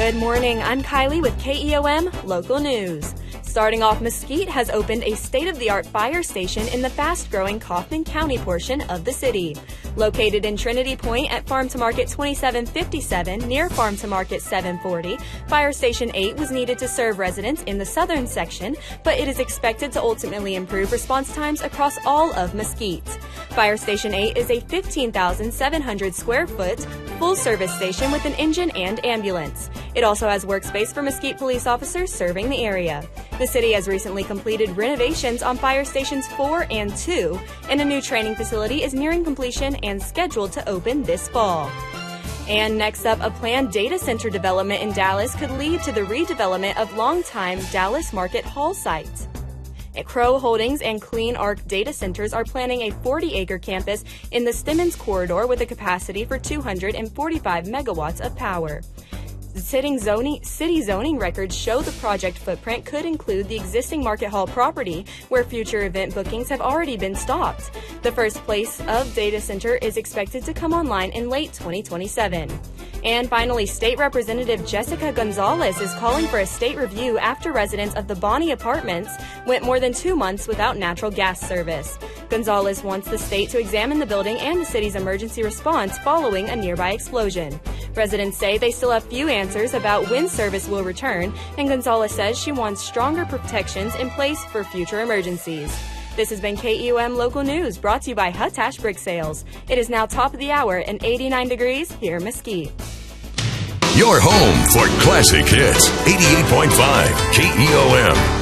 Good morning, I'm Kylie with KEOM Local News. Starting off, Mesquite has opened a state-of-the-art fire station in the fast-growing Kaufman County portion of the city. Located in Trinity Point at Farm to Market 2757 near Farm to Market 740, Fire Station 8 was needed to serve residents in the southern section, but it is expected to ultimately improve response times across all of Mesquite. Fire Station 8 is a 15,700 square foot full-service station with an engine and ambulance. It also has workspace for Mesquite police officers serving the area. The city has recently completed renovations on Fire Stations 4 and 2, and a new training facility is nearing completion and scheduled to open this fall. And next up, a planned data center development in Dallas could lead to the redevelopment of longtime Dallas Market Hall site. Crow Holdings and Clean Arc Data Centers are planning a 40-acre campus in the Stemmons corridor with a capacity for 245 megawatts of power. City zoning records show the project footprint could include the existing Market Hall property, where future event bookings have already been stopped. The first phase of data center is expected to come online in late 2027. And finally, State Representative Jessica Gonzalez is calling for a state review after residents of the Bonnie Apartments went more than 2 months without natural gas service. Gonzalez wants the state to examine the building and the city's emergency response following a nearby explosion. Residents say they still have few answers about when service will return, and Gonzalez says she wants stronger protections in place for future emergencies. This has been KEOM Local News, brought to you by Huttash Brick Sales. It is now top of the hour and 89 degrees here in Mesquite. Your home for classic hits, 88.5 KEOM.